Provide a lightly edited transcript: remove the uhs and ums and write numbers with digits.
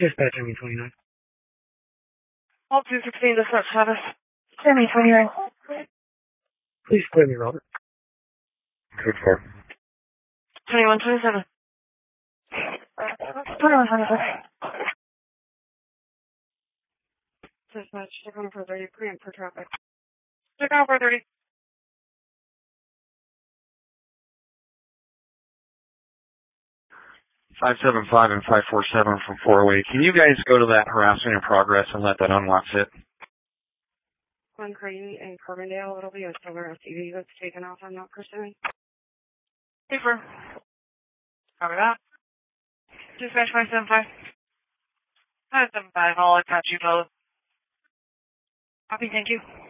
Dispatch ME29. All 216 dispatch status. ME29. Please clear me, Robert. Good for. 2127. 2127. Dispatch, stick on 430, preempt for traffic. Stick on 430. 575 and 547 from 408. Can you guys go to that harassment in progress and let that unlock sit? Glen Creighton and Carbondale, it'll be a silver SUV that's taken off. I'm not pursuing. Super. Copy that. Dispatch 575. 575, I'll attach you both. Copy, thank you.